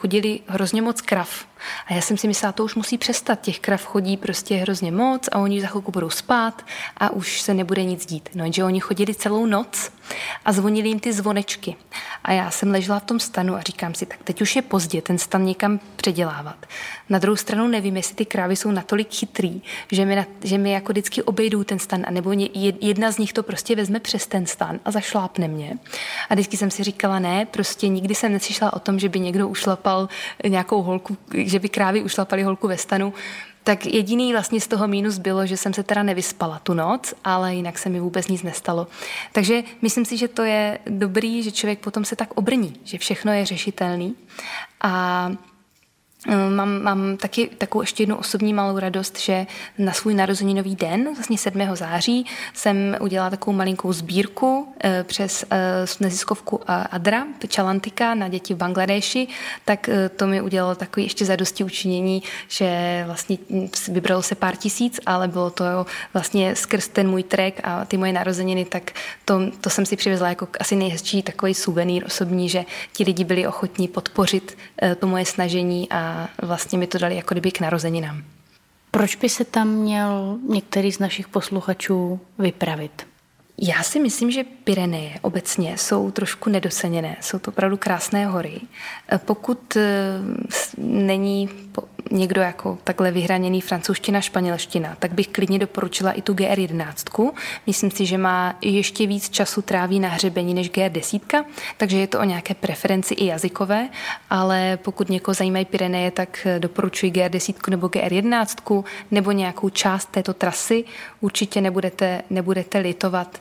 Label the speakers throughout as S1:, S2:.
S1: chodili hrozně moc krav. A já jsem si myslela, to už musí přestat. Těch krav chodí prostě hrozně moc a oni za chvilku budou spát a už se nebude nic dít. No, jenže oni chodili celou noc a zvonili jim ty zvonečky. A já jsem ležela v tom stanu a říkám si, tak teď už je pozdě ten stan někam předělávat. Na druhou stranu nevím, jestli ty krávy jsou natolik chytrý, že mi jako vždycky obejdou ten stan, anebo jedna z nich to prostě vezme přes ten stan a zašlápne mě. A vždycky jsem si říkala, ne, prostě nikdy jsem neslyšela o tom, že by někdo ušlapal nějakou holku, že by krávy ušlapaly holku ve stanu. Tak jediný vlastně z toho mínus bylo, že jsem se teda nevyspala tu noc, ale jinak se mi vůbec nic nestalo. Takže myslím si, že to je dobrý, že člověk potom se tak obrní, že všechno je řešitelný. A mám taky takovou ještě jednu osobní malou radost, že na svůj narozeninový den, vlastně 7. září, jsem udělala takovou malinkou sbírku přes neziskovku Adra, Chalantika na děti v Bangladeši, tak to mi udělalo takový ještě zadosti učinění, že vlastně vybralo se pár tisíc, ale bylo to vlastně skrz ten můj trek a ty moje narozeniny, tak to jsem si přivezla jako asi nejhezčí takový suvenýr osobní, že ti lidi byli ochotní podpořit to moje snažení a vlastně mi to dali jako kdyby k narozeninám.
S2: Proč by se tam měl některý z našich posluchačů vypravit?
S1: Já si myslím, že Pyreneje obecně jsou trošku nedoceněné. Jsou to opravdu krásné hory. Pokud není někdo jako takhle vyhraněný francouzština, španělština, tak bych klidně doporučila i tu GR11. Myslím si, že má ještě víc času tráví na hřebení než GR10, takže je to o nějaké preferenci i jazykové, ale pokud někoho zajímají Pyreneje, tak doporučuji GR10 nebo GR11 nebo nějakou část této trasy. Určitě nebudete litovat.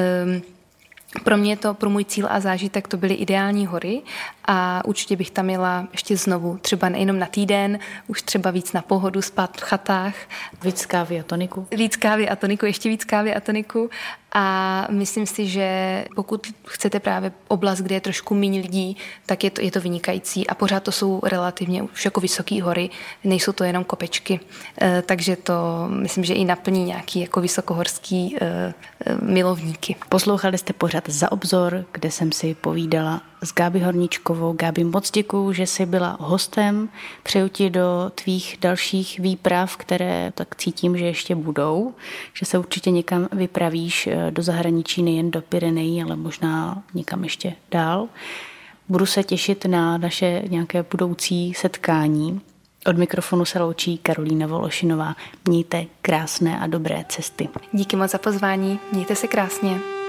S1: Pro můj cíl a zážitek to byly ideální hory a určitě bych tam jela ještě znovu, třeba nejenom na týden, už třeba víc na pohodu, spát v chatách.
S2: Víc kávy a toniku?
S1: Víc kávy a toniku, ještě víc kávy a toniku a myslím si, že pokud chcete právě oblast, kde je trošku méně lidí, tak je to vynikající a pořád to jsou relativně už jako vysoké hory, nejsou to jenom kopečky, takže to myslím, že i naplní nějaký jako vysokohorský milovníky.
S2: Poslouchali jste pořad Za obzor, kde jsem si povídala s Gáby Horníčkovou. Gáby, moc děkuju, že jsi byla hostem. Přeju ti do tvých dalších výprav, které tak cítím, že ještě budou, že se určitě někam vypravíš do zahraničí, nejen do Pyrenejí, ale možná někam ještě dál. Budu se těšit na naše nějaké budoucí setkání. Od mikrofonu se loučí Karolína Vološinová. Mějte krásné a dobré cesty.
S1: Díky moc za pozvání, mějte se krásně.